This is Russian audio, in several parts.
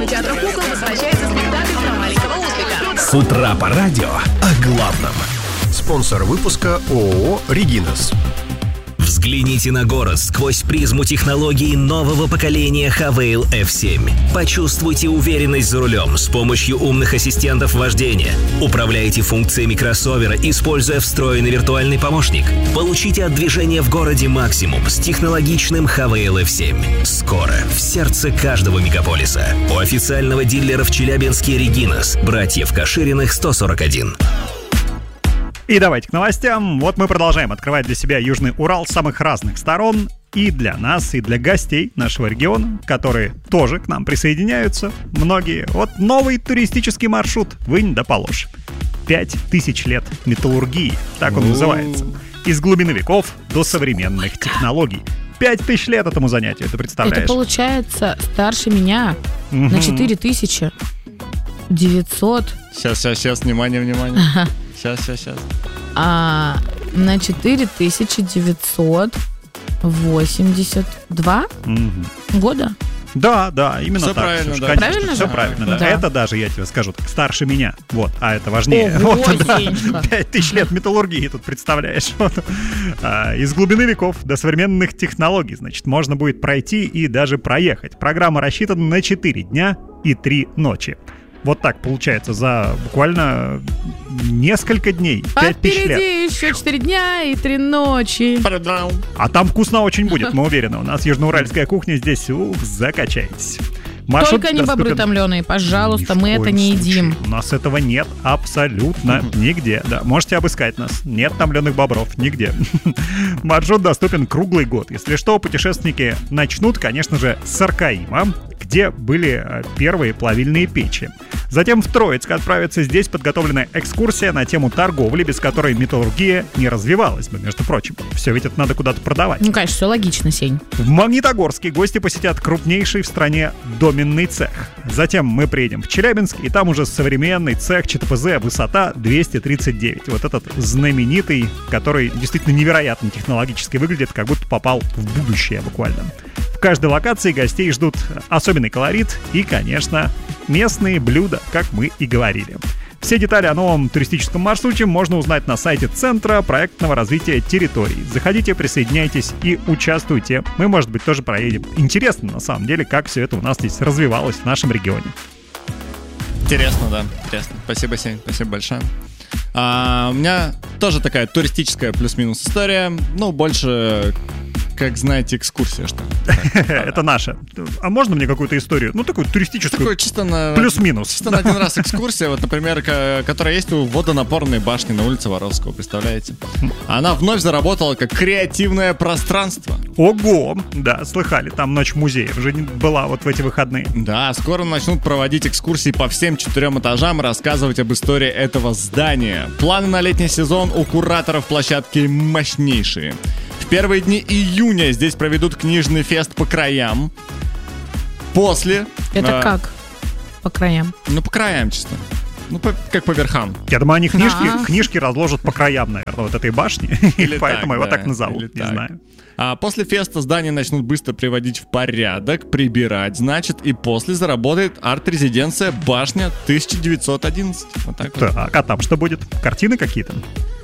кинотеатра «Кукол» возвращается спектакль про маленького Узбека. С утра по радио о главном. Спонсор выпуска ООО «Регинес». Взгляните на город сквозь призму технологий нового поколения Havail F7. Почувствуйте уверенность за рулем с помощью умных ассистентов вождения. Управляйте функциями кроссовера, используя встроенный виртуальный помощник. Получите от движения в городе максимум с технологичным Havail F7. Скоро в сердце каждого мегаполиса. У официального дилера в Челябинске «Регинес», братьев Кашириных, 141. И давайте к новостям. Вот мы продолжаем открывать для себя Южный Урал с самых разных сторон. И для нас, и для гостей нашего региона, которые тоже к нам присоединяются. Многие. Вот новый туристический маршрут «Вынь да положь». 5000 лет металлургии, так он называется. Из глубины веков до современных технологий. 5000 лет этому занятию, ты представляешь? Это получается старше меня на 4900. Сейчас, внимание. Сейчас. На 4982 года. Да, именно все так. Правильно, да. Правильно же? Все правильно, да. Да. Это даже, я тебе скажу, так, старше меня. Вот, а это важнее. Ого, Вот, Сенечка. 5000 лет металлургии тут, представляешь. Вот. Из глубины веков до современных технологий, значит, можно будет пройти и даже проехать. Программа рассчитана на 4 дня и 3 ночи. Вот так получается за буквально несколько дней. 5000 лет. Впереди еще 4 дня и 3 ночи. А там вкусно очень будет, мы уверены. У нас южноуральская кухня здесь, закачайтесь. Маршрут Только не бобры доступен... томленые, пожалуйста, Ни в мы это коем не случае. едим. У нас этого нет абсолютно нигде. Да, можете обыскать нас. Нет томленых бобров нигде. Маршрут доступен круглый год. Если что, путешественники начнут, конечно же, с Аркаима, где были первые плавильные печи. Затем в Троицк отправится. Здесь подготовлена экскурсия на тему торговли, без которой металлургия не развивалась бы, между прочим. Все ведь это надо куда-то продавать. Ну, конечно, все логично, Сень. В Магнитогорске гости посетят крупнейший в стране доменный цех. Затем мы приедем в Челябинск, и там уже современный цех ЧТПЗ, высота 239. Вот этот знаменитый, который действительно невероятно технологически выглядит, как будто попал в будущее буквально. В каждой локации гостей ждут особенный колорит и, конечно, местные блюда, как мы и говорили. Все детали о новом туристическом маршруте можно узнать на сайте Центра проектного развития территорий. Заходите, присоединяйтесь и участвуйте. Мы, может быть, тоже проедем. Интересно, на самом деле, как все это у нас здесь развивалось в нашем регионе. Интересно, да, интересно. Спасибо, Сень, спасибо большое. У меня тоже такая туристическая плюс-минус история. Ну, больше... как знаете, экскурсия, что ли. Это наша. А можно мне какую-то историю? Ну, такую туристическую. Такую чисто на... Плюс-минус. Чисто на один раз экскурсия, вот, например, которая есть у водонапорной башни на улице Воровского, представляете? Она вновь заработала как креативное пространство. Ого! Да, слыхали, там ночь музеев же была вот в эти выходные. Да, скоро начнут проводить экскурсии по всем 4 этажам и рассказывать об истории этого здания. Планы на летний сезон у кураторов площадки мощнейшие. В первые дни июня здесь проведут книжный фест по краям. После... Это как? По краям? Ну, по краям чисто. Ну, как по верхам. Я думаю, они книжки разложат по краям, наверное, вот этой башни. Или поэтому так, его да, так назовут, или не так. знаю. А после феста здание начнут быстро приводить в порядок, прибирать, значит, и после заработает арт-резиденция «Башня 1911». Вот так вот. Так, а там что будет? Картины какие-то?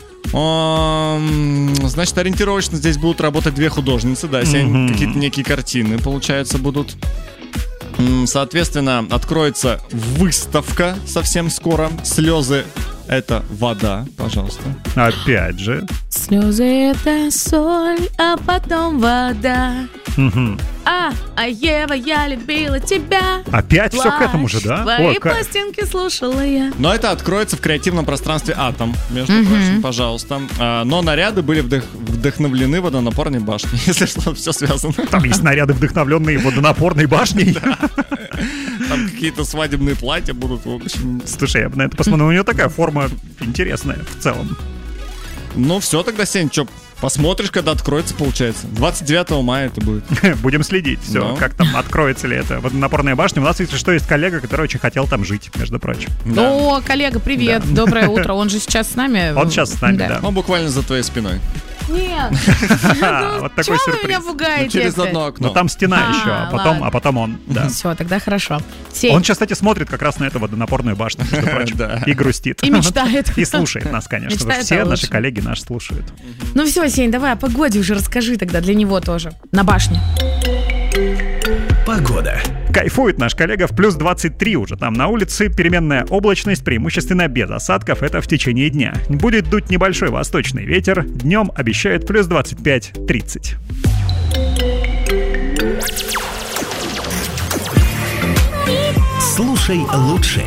Значит, ориентировочно здесь будут работать 2 художницы, да, какие-то некие картины, получается, будут. Соответственно, откроется выставка совсем скоро. «Слезы — это вода», пожалуйста. Опять же. Слезы — это соль, а потом вода. А Ева, я любила тебя. Опять все к этому же, да? Твои О, как... пластинки слушала я. Но это откроется в креативном пространстве «Атом», между прочим, пожалуйста. Но наряды были вдохновлены водонапорной башней, если что, все связано. Там есть снаряды, вдохновленные водонапорной башней. Там какие-то свадебные платья будут, в общем. Слушай, я бы на это посмотрел. У нее такая форма интересная в целом. Ну все тогда, Сень, что, посмотришь, когда откроется, получается. 29 мая это будет. Будем следить, все, как там, откроется ли это водонапорная башня. У нас, если что, есть коллега, который очень хотел там жить, между прочим. Да. О, коллега, привет, доброе утро. Он же сейчас с нами. Он сейчас с нами, да. Он буквально за твоей спиной. Нет. Вот такой Чего вы меня сюрприз. пугаете? Через опять? одно окно. Но там стена еще, а потом он. Да. Все, тогда хорошо. 7. Он сейчас, кстати, смотрит как раз на эту водонапорную башню, между прочим, Да. и грустит. И мечтает. И слушает нас, конечно. Мечтает Все о наши лучшем. коллеги нас слушают. Ну все, Сень, давай о погоде уже расскажи тогда для него тоже. На башне. Погода. Кайфует наш коллега в плюс 23 уже. Там на улице переменная облачность, преимущественно без осадков. Это в течение дня. Будет дуть небольшой восточный ветер. Днем обещают плюс 25-30. Слушай лучше.